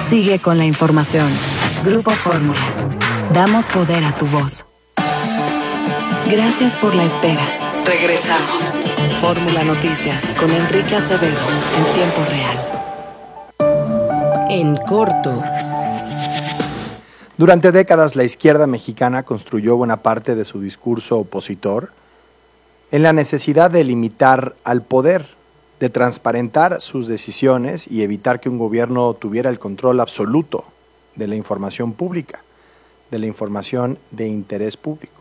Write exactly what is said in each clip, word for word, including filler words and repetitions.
Sigue con la información. Grupo Fórmula. Damos poder a tu voz. Gracias por la espera. Regresamos. Fórmula Noticias con Enrique Acevedo en tiempo real. En corto. Durante décadas la izquierda mexicana construyó buena parte de su discurso opositor en la necesidad de limitar al poder, de transparentar sus decisiones y evitar que un gobierno tuviera el control absoluto de la información pública, de la información de interés público.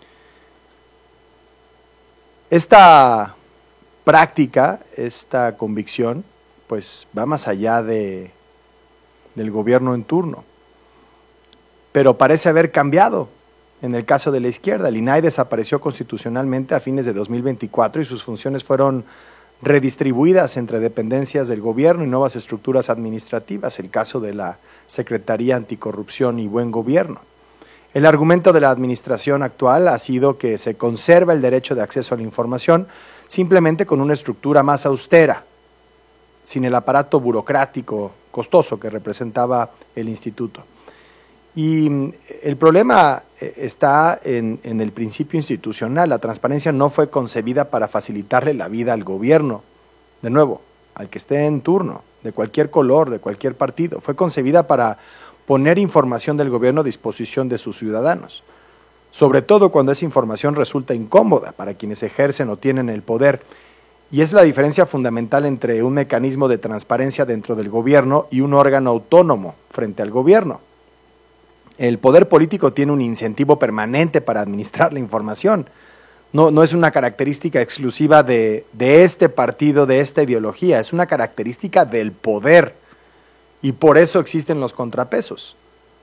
Esta práctica, esta convicción, pues va más allá de, del gobierno en turno, pero parece haber cambiado. En el caso de la izquierda, el I N A I desapareció constitucionalmente a fines de dos mil veinticuatro y sus funciones fueron redistribuidas entre dependencias del gobierno y nuevas estructuras administrativas, el caso de la Secretaría Anticorrupción y Buen Gobierno. El argumento de la administración actual ha sido que se conserva el derecho de acceso a la información simplemente con una estructura más austera, sin el aparato burocrático costoso que representaba el instituto. Y el problema está en, en el principio institucional. La transparencia no fue concebida para facilitarle la vida al gobierno, de nuevo, al que esté en turno, de cualquier color, de cualquier partido. Fue concebida para poner información del gobierno a disposición de sus ciudadanos, sobre todo cuando esa información resulta incómoda para quienes ejercen o tienen el poder. Y es la diferencia fundamental entre un mecanismo de transparencia dentro del gobierno y un órgano autónomo frente al gobierno. El poder político tiene un incentivo permanente para administrar la información. No, no es una característica exclusiva de, de este partido, de esta ideología, es una característica del poder. Y por eso existen los contrapesos.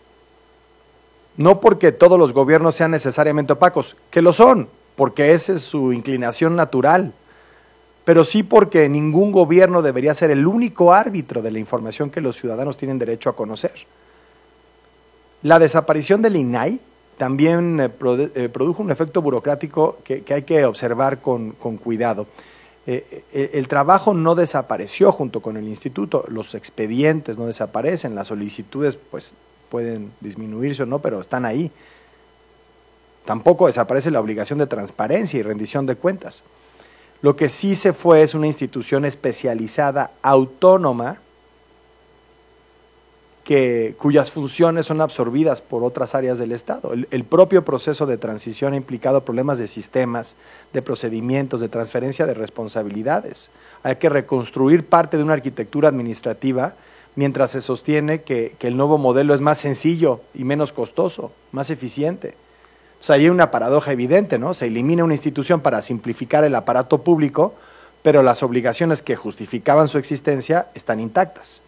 No porque todos los gobiernos sean necesariamente opacos, que lo son, porque esa es su inclinación natural, pero sí porque ningún gobierno debería ser el único árbitro de la información que los ciudadanos tienen derecho a conocer. La desaparición del I N A I también eh, produ- eh, produjo un efecto burocrático que, que hay que observar con, con cuidado. Eh, eh, el trabajo no desapareció junto con el instituto, los expedientes no desaparecen, las solicitudes pues pueden disminuirse o no, pero están ahí. Tampoco desaparece la obligación de transparencia y rendición de cuentas. Lo que sí se fue es una institución especializada, autónoma, Que, cuyas funciones son absorbidas por otras áreas del Estado. El, el propio proceso de transición ha implicado problemas de sistemas, de procedimientos, de transferencia de responsabilidades. Hay que reconstruir parte de una arquitectura administrativa mientras se sostiene que, que el nuevo modelo es más sencillo y menos costoso, más eficiente. O sea, hay una paradoja evidente, ¿no? Se elimina una institución para simplificar el aparato público, pero las obligaciones que justificaban su existencia están intactas.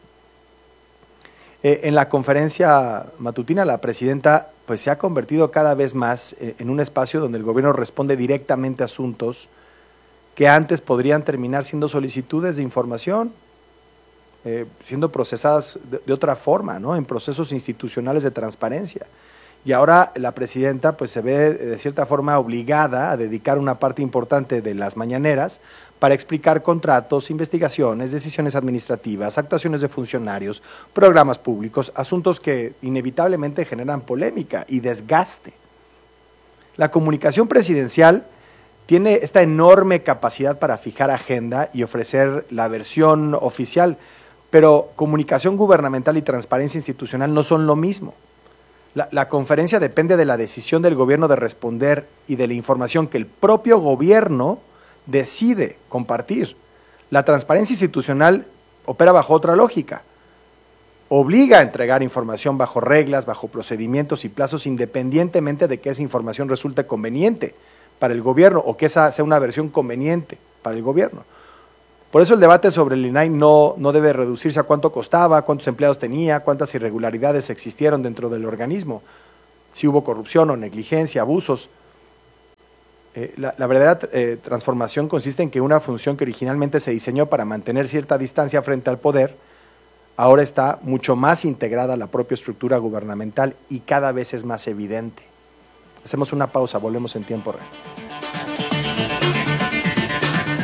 Eh, en la conferencia matutina, la presidenta pues, se ha convertido cada vez más eh, en un espacio donde el gobierno responde directamente a asuntos que antes podrían terminar siendo solicitudes de información, eh, siendo procesadas de, de otra forma, ¿no? En procesos institucionales de transparencia. Y ahora la presidenta pues, se ve de cierta forma obligada a dedicar una parte importante de las mañaneras para explicar contratos, investigaciones, decisiones administrativas, actuaciones de funcionarios, programas públicos, asuntos que inevitablemente generan polémica y desgaste. La comunicación presidencial tiene esta enorme capacidad para fijar agenda y ofrecer la versión oficial, pero comunicación gubernamental y transparencia institucional no son lo mismo. La, la conferencia depende de la decisión del gobierno de responder y de la información que el propio gobierno decide compartir. La transparencia institucional opera bajo otra lógica. Obliga a entregar información bajo reglas, bajo procedimientos y plazos, independientemente de que esa información resulte conveniente para el gobierno o que esa sea una versión conveniente para el gobierno. Por eso el debate sobre el I N A I no, no debe reducirse a cuánto costaba, cuántos empleados tenía, cuántas irregularidades existieron dentro del organismo, si hubo corrupción o negligencia, abusos. Eh, la, la verdadera eh, transformación consiste en que una función que originalmente se diseñó para mantener cierta distancia frente al poder, ahora está mucho más integrada a la propia estructura gubernamental y cada vez es más evidente. Hacemos una pausa, volvemos en tiempo real.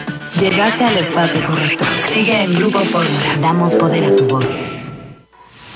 Llegaste al espacio correcto. Sigue en Grupo Fórmula. Damos poder a tu voz.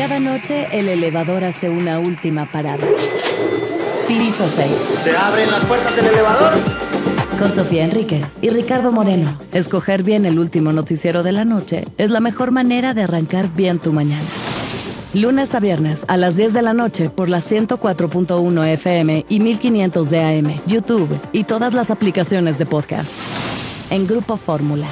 Cada noche el elevador hace una última parada. Piso seis. ¿Se abren las puertas del elevador? Con Sofía Enríquez y Ricardo Moreno. Escoger bien el último noticiero de la noche es la mejor manera de arrancar bien tu mañana. Lunes a viernes a las diez de la noche por la ciento cuatro punto uno F M y mil quinientos de A M, YouTube y todas las aplicaciones de podcast. En Grupo Fórmula.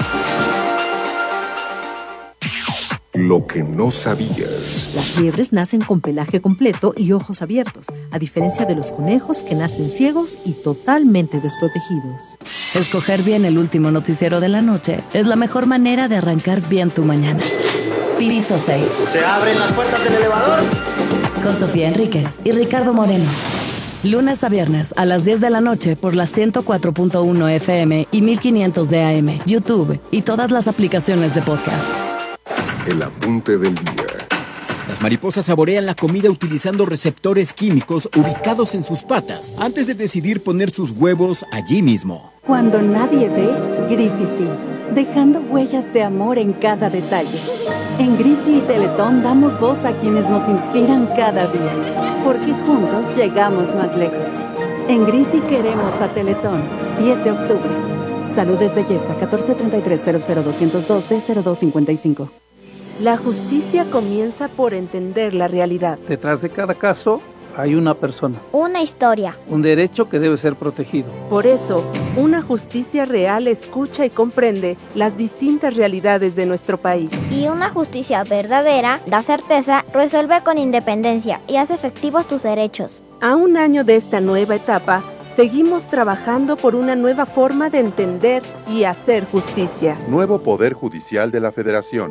Lo que no sabías. Las liebres nacen con pelaje completo y ojos abiertos, a diferencia de los conejos que nacen ciegos y totalmente desprotegidos. Escoger bien el último noticiero de la noche es la mejor manera de arrancar bien tu mañana. Piso seis. ¿Se abren las puertas del elevador? Con Sofía Enríquez y Ricardo Moreno. Lunes a viernes a las diez de la noche por la ciento cuatro punto uno F M y mil quinientos de A M, YouTube y todas las aplicaciones de podcast. El apunte del día. Las mariposas saborean la comida utilizando receptores químicos ubicados en sus patas antes de decidir poner sus huevos allí mismo. Cuando nadie ve, Grisi sí, dejando huellas de amor en cada detalle. En Grisi y Teletón damos voz a quienes nos inspiran cada día, porque juntos llegamos más lejos. En Grisi queremos a Teletón, diez de octubre. Salud es belleza, catorce treinta y tres cero cero doscientos dos D cero dos cincuenta y cinco. La justicia comienza por entender la realidad. Detrás de cada caso hay una persona. Una historia. Un derecho que debe ser protegido. Por eso, una justicia real escucha y comprende las distintas realidades de nuestro país. Y una justicia verdadera da certeza, resuelve con independencia y hace efectivos tus derechos. A un año de esta nueva etapa, seguimos trabajando por una nueva forma de entender y hacer justicia. Nuevo Poder Judicial de la Federación.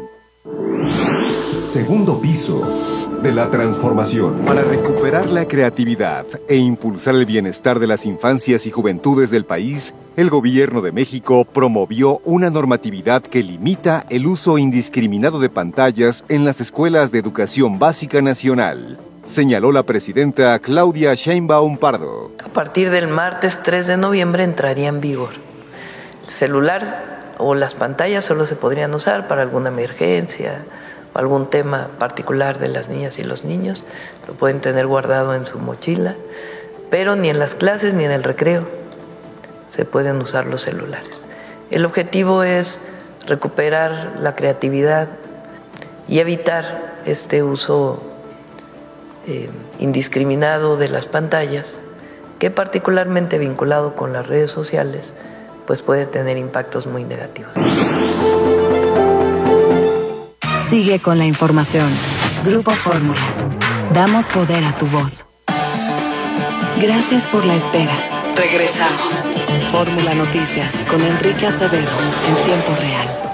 Segundo piso de la transformación. Para recuperar la creatividad e impulsar el bienestar de las infancias y juventudes del país, el Gobierno de México promovió una normatividad que limita el uso indiscriminado de pantallas en las escuelas de educación básica nacional, señaló la presidenta Claudia Sheinbaum Pardo. A partir del martes tres de noviembre entraría en vigor. El celular o las pantallas solo se podrían usar para alguna emergencia o algún tema particular de las niñas y los niños. Lo pueden tener guardado en su mochila, pero ni en las clases ni en el recreo se pueden usar los celulares. El objetivo es recuperar la creatividad y evitar este uso eh, indiscriminado de las pantallas, que particularmente vinculado con las redes sociales, pues puede tener impactos muy negativos. Sigue con la información. Grupo Fórmula. Damos poder a tu voz. Gracias por la espera. Regresamos. Fórmula Noticias con Enrique Acevedo en tiempo real.